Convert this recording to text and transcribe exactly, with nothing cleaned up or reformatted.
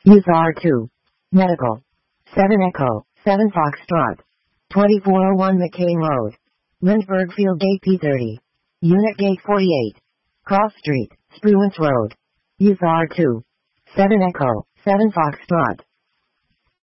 Use R two. Medical. seven Echo, seven Foxtrot. twenty-four oh one McCain Road. Lindbergh Field Gate P thirty. Unit Gate forty-eight. Cross Street, Spruance Road. Use R two. seven Echo, seven Foxtrot.